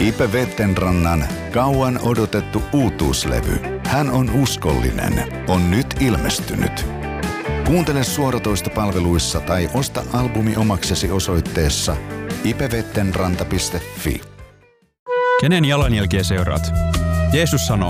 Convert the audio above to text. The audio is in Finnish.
Ipe Vettenrannan kauan odotettu uutuuslevy Hän on uskollinen on nyt ilmestynyt. Kuuntele suoratoistopalveluissa tai osta albumi omaksesi osoitteessa ipevettenranta.fi. Kenen jalanjälkiä seuraat? Jeesus sanoo,